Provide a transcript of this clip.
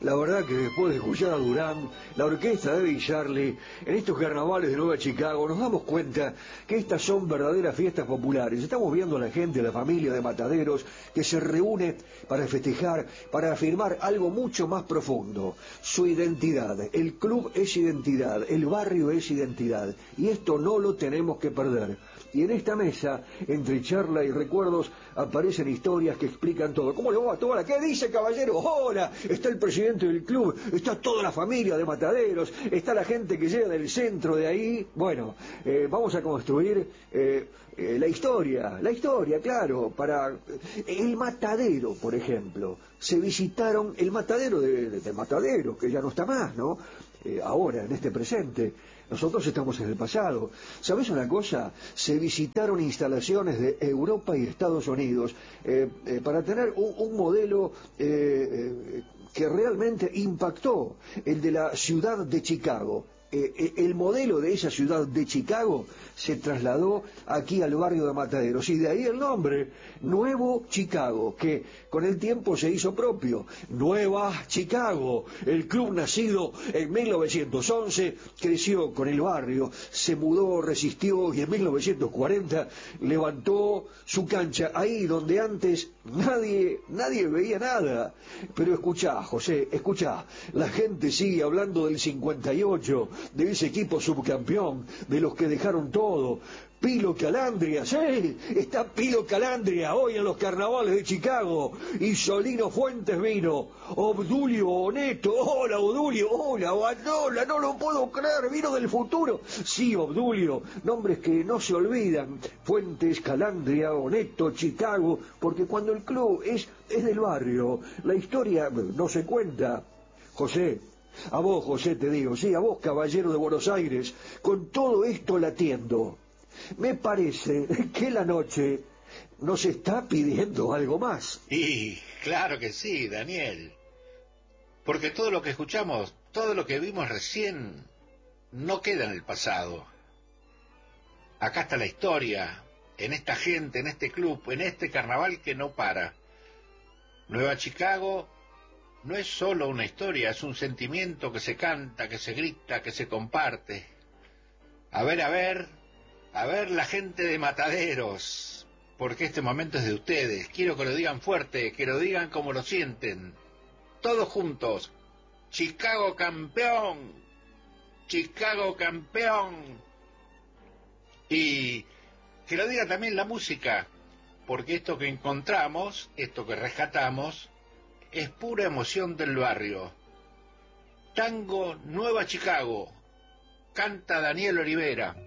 La verdad que después de escuchar a Durán, la orquesta de Eddie Charlie, en estos carnavales de Nueva Chicago, nos damos cuenta que estas son verdaderas fiestas populares. Estamos viendo a la gente, a la familia de Mataderos, que se reúne para festejar, para afirmar algo mucho más profundo. Su identidad. El club es identidad, el barrio es identidad. Y esto no lo tenemos que perder. Y en esta mesa, entre charla y recuerdos, aparecen historias que explican todo. ¿Cómo le va a toda? ¿Qué dice, caballero? Hola, está el presidente del club, está toda la familia de Mataderos, está la gente que llega del centro de ahí. Bueno, vamos a construir la historia, claro, para el Matadero, por ejemplo. Se visitaron el Matadero de Matadero, que ya no está más, ¿no? Ahora, en este presente. Nosotros estamos en el pasado. ¿Sabes una cosa? Se visitaron instalaciones de Europa y Estados Unidos para tener un modelo que realmente impactó, el de la ciudad de Chicago. El modelo de esa ciudad de Chicago se trasladó aquí al barrio de Mataderos, y de ahí el nombre, Nuevo Chicago, que con el tiempo se hizo propio. Nueva Chicago, el club nacido en 1911, creció con el barrio, se mudó, resistió, y en 1940 levantó su cancha ahí donde antes nadie veía nada. Pero escuchá, José, escuchá, la gente sigue hablando del 58, de ese equipo subcampeón, de los que dejaron todo. Pilo Calandria, sí, está Pilo Calandria hoy en los carnavales de Chicago, y Solino Fuentes vino, Obdulio Oneto, hola Obdulio, hola Bandola, no lo puedo creer, vino del futuro. Sí, Obdulio, nombres que no se olvidan, Fuentes, Calandria, Oneto, Chicago, porque cuando el club es del barrio, la historia no se cuenta. José, a vos, José, te digo, sí, a vos, caballero de Buenos Aires, con todo esto latiendo, me parece que la noche nos está pidiendo algo más. Y claro que sí, Daniel, porque todo lo que escuchamos, todo lo que vimos recién, no queda en el pasado. Acá está la historia, en esta gente, en este club, en este carnaval que no para. Nueva Chicago no es solo una historia, es un sentimiento que se canta, que se grita, que se comparte. A ver la gente de Mataderos, porque este momento es de ustedes. Quiero que lo digan fuerte, que lo digan como lo sienten. Todos juntos. Chicago campeón, Chicago campeón. Y que lo diga también la música, porque esto que encontramos, esto que rescatamos, es pura emoción del barrio. Tango Nueva Chicago, canta Daniel Olivera.